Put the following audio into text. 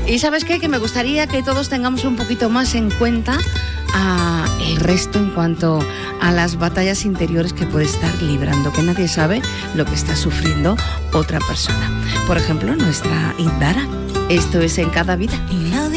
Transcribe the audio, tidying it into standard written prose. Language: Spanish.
Y ¿sabes qué? Que me gustaría que todos tengamos un poquito más en cuenta a el resto en cuanto a las batallas interiores que puede estar librando, que nadie sabe lo que está sufriendo otra persona. Por ejemplo, nuestra Indara. Esto es En Cada Vida.